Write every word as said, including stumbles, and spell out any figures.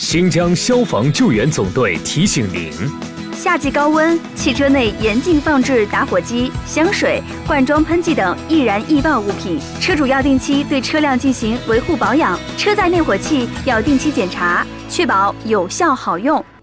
新疆消防救援总队提醒您： 夏季高温，汽车内严禁放置打火机、香水、罐装喷剂等易燃易爆物品。车主要定期对车辆进行维护保养，车载灭火器要定期检查，确保有效好用。